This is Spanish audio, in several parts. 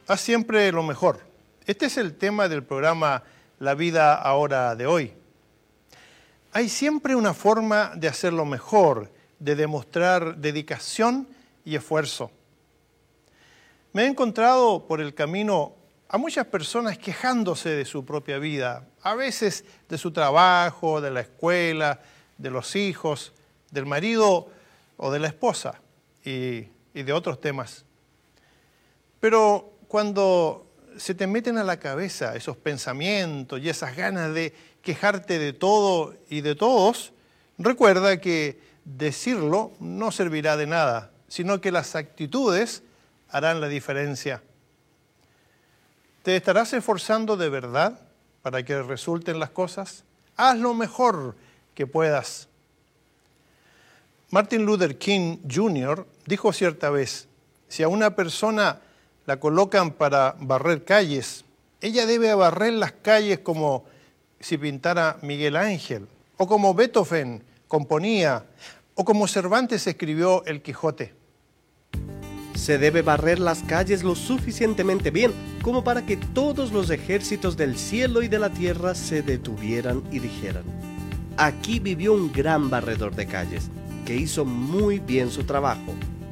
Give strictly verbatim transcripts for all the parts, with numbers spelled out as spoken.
haz siempre lo mejor. Este es el tema del programa La Vida Ahora de hoy. Hay siempre una forma de hacerlo mejor, de demostrar dedicación y esfuerzo. Me he encontrado por el camino a muchas personas quejándose de su propia vida, a veces de su trabajo, de la escuela, de los hijos, del marido o de la esposa y, y de otros temas. Pero cuando se te meten a la cabeza esos pensamientos y esas ganas de quejarte de todo y de todos, recuerda que decirlo no servirá de nada, sino que las actitudes harán la diferencia. ¿Te estarás esforzando de verdad para que resulten las cosas? Haz lo mejor que puedas. Martin Luther King junior dijo cierta vez, si a una persona la colocan para barrer calles, ella debe barrer las calles como si pintara Miguel Ángel, o como Beethoven componía, o como Cervantes escribió El Quijote. Se debe barrer las calles lo suficientemente bien como para que todos los ejércitos del cielo y de la tierra se detuvieran y dijeran: aquí vivió un gran barredor de calles, que hizo muy bien su trabajo.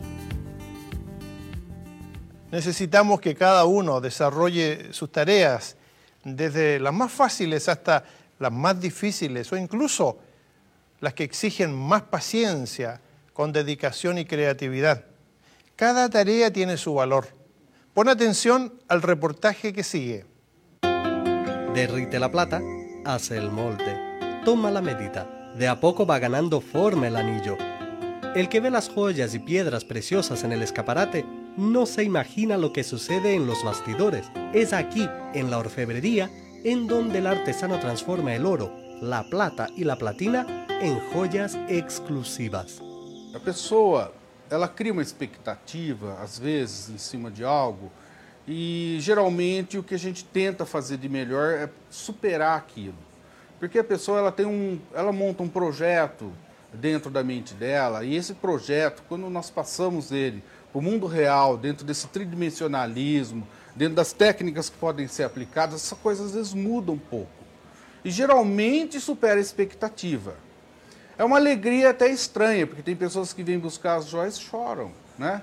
Necesitamos que cada uno desarrolle sus tareas, desde las más fáciles hasta las más difíciles, o incluso las que exigen más paciencia, con dedicación y creatividad. Cada tarea tiene su valor. Pon atención al reportaje que sigue. Derrite la plata, hace el molde, toma la medida. De a poco va ganando forma el anillo. El que ve las joyas y piedras preciosas en el escaparate no se imagina lo que sucede en los bastidores. Es aquí, en la orfebrería, en donde el artesano transforma el oro, la plata y la platina en joyas exclusivas. A pessoa, ela cria uma expectativa, às vezes, em cima de algo, e geralmente o que a gente tenta fazer de melhor é superar aquilo. Porque a pessoa ela tem um, ela monta um projeto dentro da mente dela, e esse projeto, quando nós passamos ele para o mundo real, dentro desse tridimensionalismo, dentro das técnicas que podem ser aplicadas, essa coisa às vezes muda um pouco. E geralmente supera a expectativa. É uma alegria até estranha, porque tem pessoas que vêm buscar as joias e choram, né?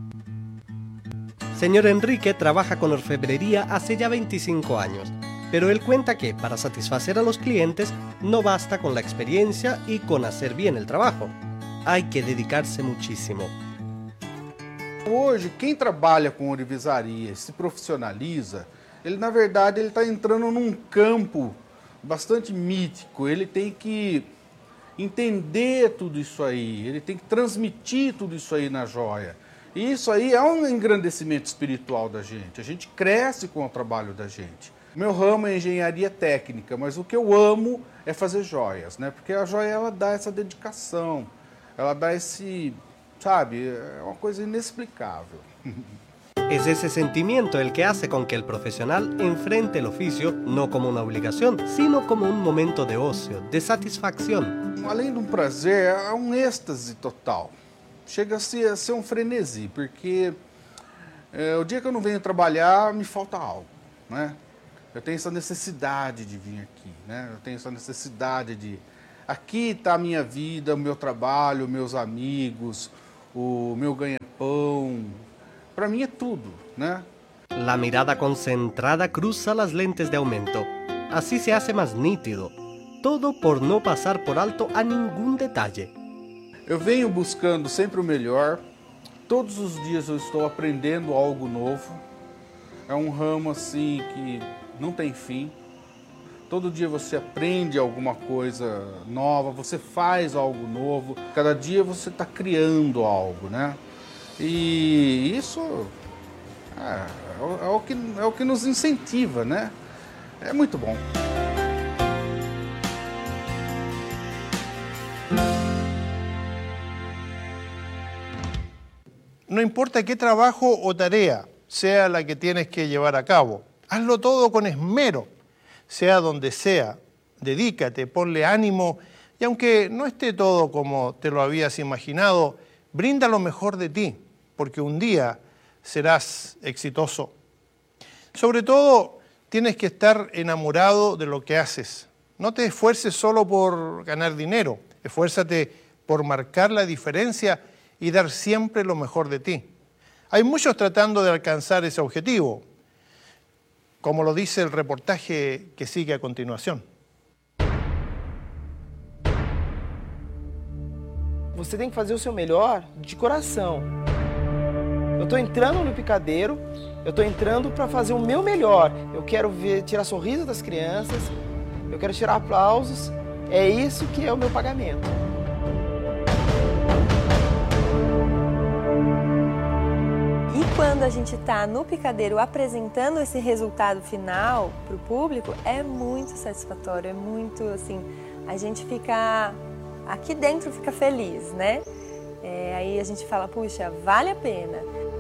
Señor Enrique trabaja con orfebrería hace ya veinticinco años, pero él cuenta que para satisfacer a los clientes no basta con la experiencia y con hacer bien el trabajo. Hay que dedicarse muchísimo. Hoje, quem trabalha com ourivesaria, se profissionaliza, ele na verdade ele está entrando num campo bastante mítico. Ele tem que entender tudo isso aí, ele tem que transmitir tudo isso aí na joia. E isso aí é um engrandecimento espiritual da gente. A gente cresce com o trabalho da gente. Meu ramo é engenharia técnica, mas o que eu amo é fazer joias, né? Porque a joia ela dá essa dedicação, ela dá esse, sabe, é uma coisa inexplicável. Es ese sentimiento el que hace con que el profesional enfrente el oficio no como una obligación, sino como un momento de ocio, de satisfacción. Além de um prazer, é um êxtase total. Chega a ser, a ser um frenesi, porque é, o dia que eu não venho trabalhar, me falta algo, né? Eu tenho essa necessidade de vir aqui, né? Eu tenho essa necessidade de... Aqui está a minha vida, o meu trabalho, meus amigos, o meu ganha-pão. Para mí es todo, ¿no? La mirada concentrada cruza las lentes de aumento. Así se hace más nítido. Todo por no pasar por alto a ningún detalle. Eu venho buscando sempre o melhor. Todos os dias eu estou aprendendo algo novo. É um ramo assim que não tem fim. Todo dia você aprende alguma coisa nova, você faz algo novo. Cada dia você está criando algo, né? E isso é, é, o que, é o que nos incentiva, né? É muito bom. No importa qué trabajo o tarea sea la que tienes que llevar a cabo, hazlo todo con esmero, sea donde sea. Dedícate, ponle ánimo y aunque no esté todo como te lo habías imaginado, brinda lo mejor de ti, porque un día serás exitoso. Sobre todo, tienes que estar enamorado de lo que haces. No te esfuerces solo por ganar dinero, esfuérzate por marcar la diferencia y dar siempre lo mejor de ti. Hay muchos tratando de alcanzar ese objetivo, como lo dice el reportaje que sigue a continuación. Você tem que fazer o seu melhor de coração. Eu estou entrando no picadeiro, eu estou entrando para fazer o meu melhor. Eu quero ver, tirar sorriso das crianças, eu quero tirar aplausos. É isso que é o meu pagamento. E quando a gente está no picadeiro apresentando esse resultado final para o público, é muito satisfatório, é muito assim, a gente fica, aqui dentro fica feliz, né? É, aí a gente fala, puxa, vale a pena.